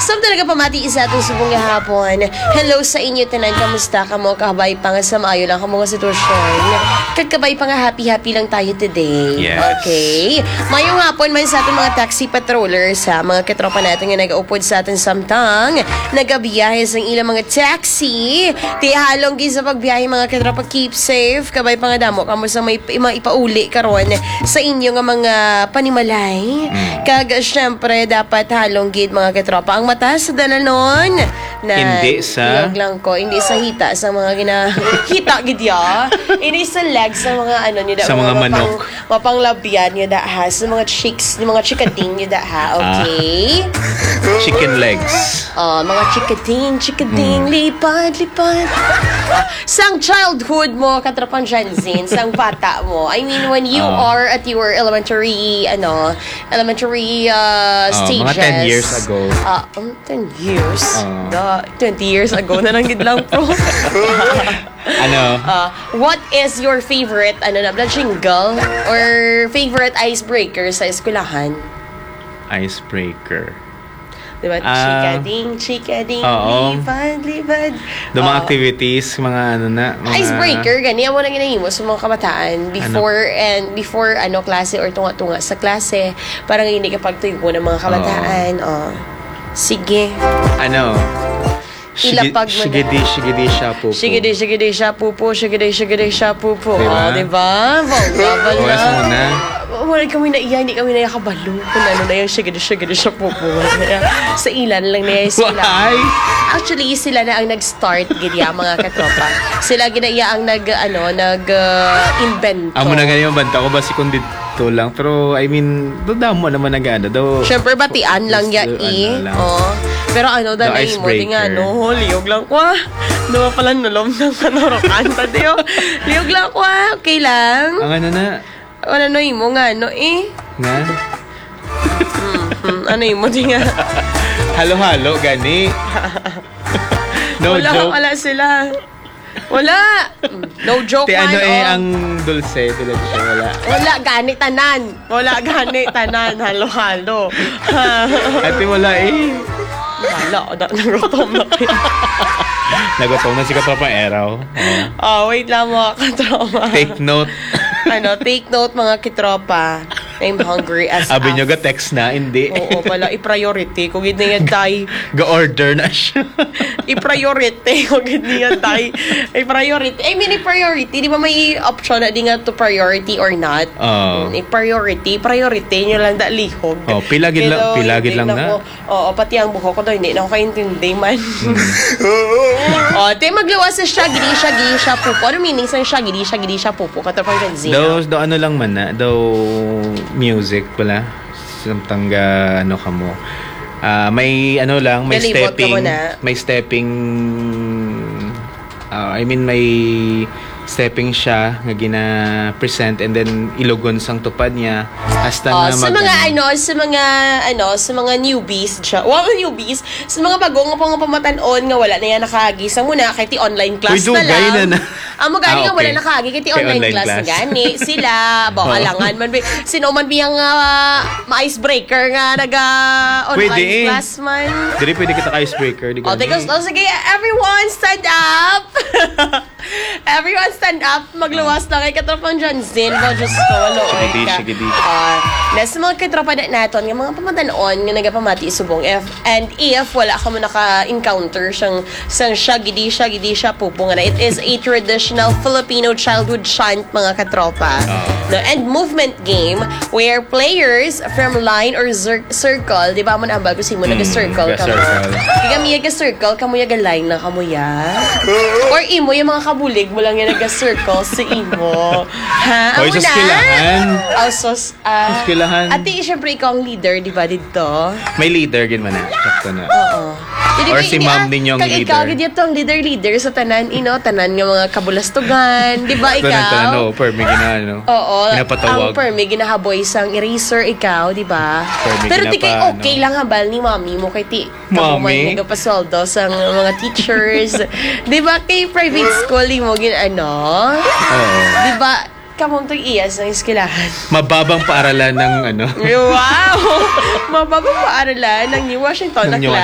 So talaga pamati isa itong subong gahapon. Hello sa inyo tanan, kamusta ka mo? Kahabay pa nga sa maayo lang ka mga sitwasyon. Kagkabay pa nga happy lang tayo today. Yes. Okay. Mayong hapon man sa ating mga taxi patrollers, sa mga katropa natin nga nag-upod sa ating samtang, nagabiyahe sa ilang mga taxi. Di halong sa pagbiyahe mga katropa, keep safe. Kabay pa nga damo kamo sa may ipauli karon sa inyo nga mga panimalay. Kag syempre dapat halong gid mga katropa ang mata sa dalanon na Hindi sa hindi sa hita sa mga hita gid ya. Hindi sa legs sa mga ano niyo sa mga manok. Mapanglabyan niyo da ha sa mga chicks, mga chikading niyo da ha. Okay? Chicken legs. Mga chikading, lipad. Sang childhood mo, katrapan Janzin, sang bata mo. I mean, when you are at your elementary stages. Mga 10 years ago. 10 years? 20 years ago na lang lang po. What is your favorite, jingle? Or favorite icebreaker sa eskwelahan? Icebreaker. Diba? Chikading, lipad. Mga activities, mga mga icebreaker, ganyan mo na ginahimo sa mga kabataan before klase or tunga-tunga sa klase. Parang hindi ka pagtuyo ng mga kabataan. Sige. Ilapag mo Shigidi siya pupo. Shigidi siya pupo. Diba? Babal Oras muna. Wala kami na iya, hindi kami na yakabalo. Kung ano na yung shigidi siya pupo. Sa ilan lang na sila. Why? Actually, sila na ang nag-start, gidya, mga katropa. Sila ginaya ang nag-invento. Amo na ganyan yung banta ko, basi kung dito lang. Pero, I mean, damo naman nag-ano. Siyempre, batian lang Pero dahil mo, di nga, liyog lang ko. Diba pala nulom ng panorokan. Liyog lang ko, okay lang. Ang ano na? Ano mo nga, Nga? Ano mo, di nga. Halo-halo, gani. No joke. Wala sila. Wala. No joke, man. Ang dulce, wala. Wala, gani tanan. Halo-halo. Ate, wala Wala, nagutom na kayo. Nagutom na si Katropang Eraw. Wait lang mga katropa. Take note. Take note mga katropa. I'm hungry as Abi nyo ga-text na, hindi. Oo pala, i-priority. Kung hindi yan tayo. Ga-order na siya. I-priority. Kung hindi yan tayo. I-priority. I mean, i-priority. Di ba may option na di nga to priority or not? I-priority. Priority nyo lang da lihog. Pilagid lang na. Pati ang buho ko doon. Hindi na ako kaintindi man. Tayo maglawas sa shagidi siya pupo. Ano meaning sa shagidi siya pupo? Katapang Renzina. Daw ano lang man na. Daw music pala. Samtangga ka mo. May may stepping. May stepping siya nga gina-present and then ilugon sang tupad niya hasta na sa mga newbies siya. Newbies, sa mga bagong nga pamatanon nga wala na yan nakagi sa muna kay ti online class na lang. Amo gani nga wala nakagi kay ti online class gani. Sila alangan man sino man biyang ma-icebreaker nga online class man. Dili pwede kita ka-icebreaker. Sige, everyone stand up. Everyone stand up. Magluwas na kay katropang Janzin. Diyos ko, Shigidi. Nasa mga katropa natin, yung mga pamatanon, yung nagapamati subong. If wala ka mo naka-encounter siyang shagidi siya pupo nga na. It is a traditional Filipino childhood chant, mga katropa. And movement game where players from line or circle, di ba mo na ambal kung sino nag-circle ka mo. Kaya nag-circle, kamuya ga-line na kamuya. Or imo, yung mga kabulig mo lang yung nag-circle sa imo. Ha? Sa skillahan. Skillahan. Ate, syempre ikaw ang leader, di ba, dito? May leader, gin man na. Sakto na. Or si ma'am ninyong leader. Ikaw, ganyan ang leader sa tanan, tanan ng mga kabulastugan. Di ba, ikaw? Permi Ang permi, ginahaboy sang eraser, ikaw, di ba? Pero di kayo okay lang habal ni mami mo kay ti. Mami? Nagapasweldo sa mga teachers. Di ba, kay private school, mo di ba, kamong itong iyas ng eskwelahan. Mababang paaralan ng Wow! Mababang paaralan ng New Washington na class.